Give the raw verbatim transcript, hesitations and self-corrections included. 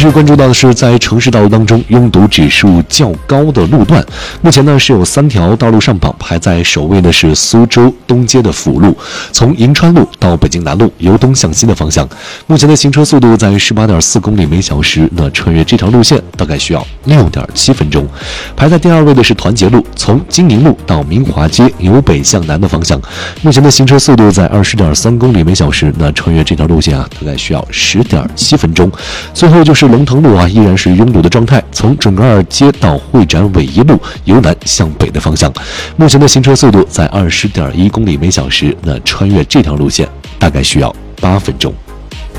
续关注到的是，在城市道路当中拥堵指数较高的路段，目前呢是有三条道路上榜，排在首位的是苏州东街的辅路，从银川路到北京南路由东向西的方向，目前的行车速度在 十八点四公里每小时，那穿越这条路线大概需要 六点七分钟。排在第二位的是团结路，从金宁路到明华街由北向南的方向，目前的行车速度在 二十点三公里每小时，那穿越这条路线啊大概需要 十点七分钟。最后就是龙腾路啊，依然是拥堵的状态，从准噶尔街到会展纬一路由南向北的方向，目前的行车速度在 二十点一公里每小时，那穿越这条路线大概需要八分钟。